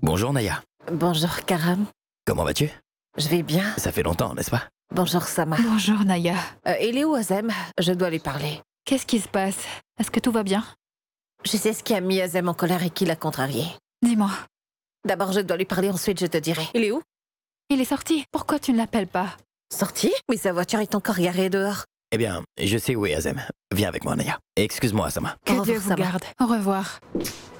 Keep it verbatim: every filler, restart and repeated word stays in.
Bonjour Naya. Bonjour Karam. Comment vas-tu? Je vais bien. Ça fait longtemps, n'est-ce pas? Bonjour Sama. Bonjour Naya. Euh, il est où Azem? Je dois lui parler. Qu'est-ce qui se passe? Est-ce que tout va bien? Je sais ce qui a mis Azem en colère et qui l'a contrarié. Dis-moi. D'abord je dois lui parler, ensuite je te dirai. Il est où? Il est sorti. Pourquoi tu ne l'appelles pas? Sorti? Mais sa voiture est encore garée dehors. Eh bien, je sais où est Azem. Viens avec moi Naya. Excuse-moi Sama. Que Au Dieu revoir, vous Sama. garde. Au revoir.